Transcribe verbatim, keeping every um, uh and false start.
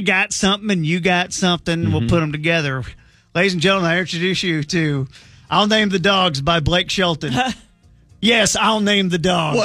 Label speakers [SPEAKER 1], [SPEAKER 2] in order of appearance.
[SPEAKER 1] got something and you got something.
[SPEAKER 2] Mm-hmm.
[SPEAKER 1] We'll put them together. Ladies and gentlemen, I introduce you to I'll Name the Dogs by Blake Shelton. Yes, I'll name the dogs.